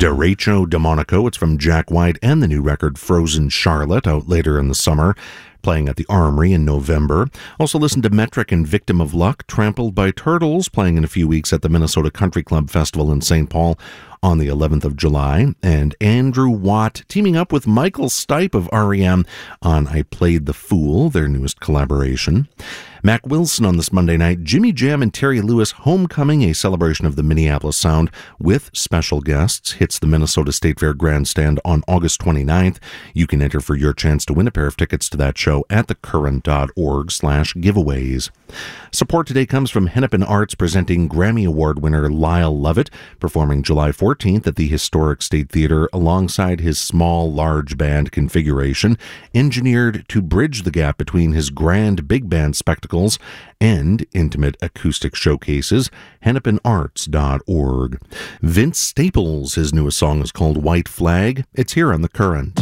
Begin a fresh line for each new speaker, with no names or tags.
Derecho de Monaco. It's from Jack White and the new record Frozen Charlotte, out later in the summer, playing at the Armory in November. Also listen to Metric and Victim of Luck, Trampled by Turtles, playing in a few weeks at the Minnesota Country Club Festival in St. Paul on the 11th of July, and Andrew Watt teaming up with Michael Stipe of REM on I Played the Fool, their newest collaboration. Mac Wilson on this Monday night, Jimmy Jam and Terry Lewis Homecoming, a celebration of the Minneapolis sound with special guests, hits the Minnesota State Fair Grandstand on August 29th. You can enter for your chance to win a pair of tickets to that show at thecurrent.org/giveaways. Support today comes from Hennepin Arts, presenting Grammy Award winner Lyle Lovett, performing July 14th at the Historic State Theater alongside his small, large band configuration, engineered to bridge the gap between his grand big band spectacle and intimate acoustic showcases. hennepinarts.org. Vince Staples, his newest song is called White Flag. It's here on The Current.